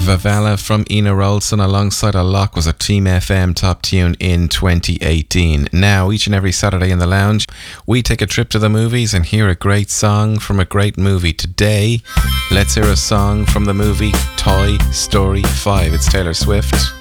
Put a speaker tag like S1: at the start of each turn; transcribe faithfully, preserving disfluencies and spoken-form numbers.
S1: Favela from Ina Rolson alongside a lock was a Team F M top tune in twenty eighteen. Now, each and every Saturday in the lounge, we take a trip to the movies and hear a great song from a great movie. Today, let's hear a song from the movie Toy Story five. It's Taylor Swift.